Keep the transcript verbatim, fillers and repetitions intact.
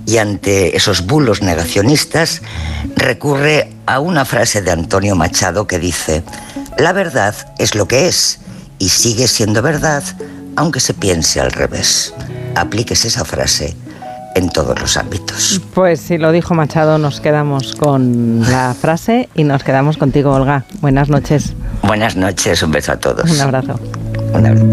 y ante esos bulos negacionistas recurre a una frase de Antonio Machado que dice: la verdad es lo que es y sigue siendo verdad aunque se piense al revés. Aplíquese esa frase en todos los ámbitos. Pues si lo dijo Machado, nos quedamos con la frase y nos quedamos contigo, Olga. Buenas noches. Buenas noches, un beso a todos. Un abrazo. Un abrazo.